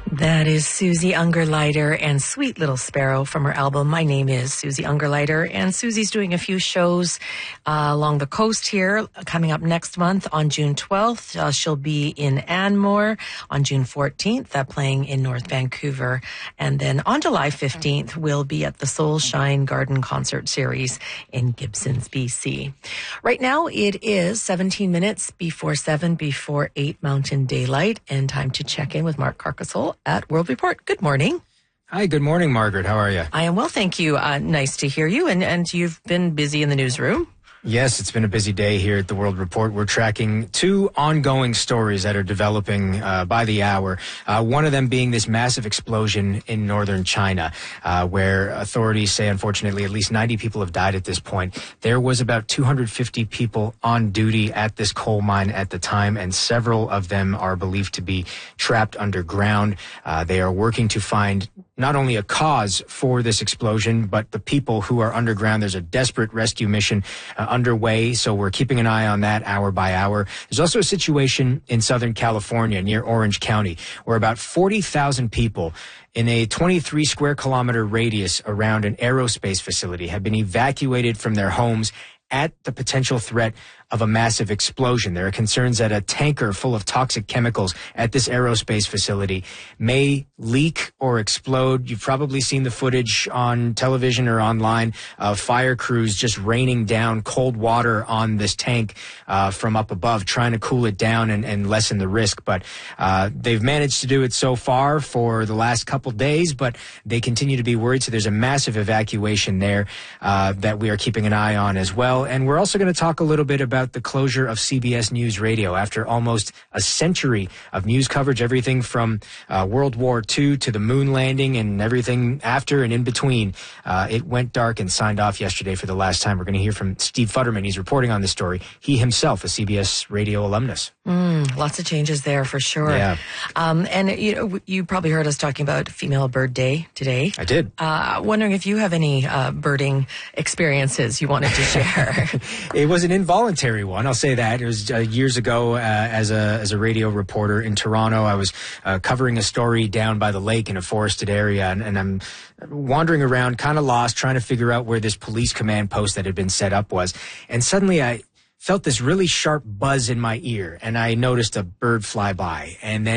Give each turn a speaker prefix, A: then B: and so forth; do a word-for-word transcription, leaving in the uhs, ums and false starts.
A: That is Susie Ungerleider and Sweet Little Sparrow from her album My Name Is Susie Ungerleider. And Susie's doing a few shows uh, along the coast here coming up next month on June twelfth. Uh, she'll be in Anmore on June fourteenth, uh, playing in North Vancouver. And then on July fifteenth, we'll be at the Soul Shine Garden Concert Series in Gibsons, B C. Right now, it is seventeen minutes before seven, before eight Mountain Daylight, and time to check in with Mark Carcasole at World Report. Good morning.
B: Hi, good morning, Margaret. How are you?
A: I am well, thank you. Uh, nice to hear you. And, and you've been busy in the newsroom.
B: Yes, it's been a busy day here at the World Report. We're tracking two ongoing stories that are developing uh, by the hour. Uh, one of them being this massive explosion in northern China, uh, where authorities say, unfortunately, at least ninety people have died at this point. There was about two hundred fifty people on duty at this coal mine at the time, and several of them are believed to be trapped underground. Uh, they are working to find not only a cause for this explosion, but the people who are underground. There's a desperate rescue mission uh, underway, so we're keeping an eye on that hour by hour. There's also a situation in Southern California near Orange County where about forty thousand people in a twenty-three square kilometer radius around an aerospace facility have been evacuated from their homes at the potential threat of a massive explosion. There are concerns that a tanker full of toxic chemicals at this aerospace facility may leak or explode. You've probably seen the footage on television or online of fire crews just raining down cold water on this tank uh, from up above, trying to cool it down and, and lessen the risk. But uh, they've managed to do it so far for the last couple days, but they continue to be worried. So there's a massive evacuation there uh, that we are keeping an eye on as well. And we're also going to talk a little bit about the closure of C B S News Radio after almost a century of news coverage, everything from uh, World War Two to the moon landing and everything after and in between. Uh, it went dark and signed off yesterday for the last time. We're going to hear from Steve Futterman. He's reporting on this story. He himself, a C B S Radio alumnus.
A: Mm, lots of changes there for sure.
B: Yeah.
A: Um, and you know, you probably heard us talking about Female Bird Day today.
B: I did.
A: Uh, wondering if you have any uh, birding experiences you wanted to share.
B: It was an involuntary one, I'll say that. It was uh, years ago uh, as a as a radio reporter in Toronto. I was uh, covering a story down by the lake in a forested area, and, and I'm wandering around, kind of lost, trying to figure out where this police command post that had been set up was. And suddenly I felt this really sharp buzz in my ear, and I noticed a bird fly by. And then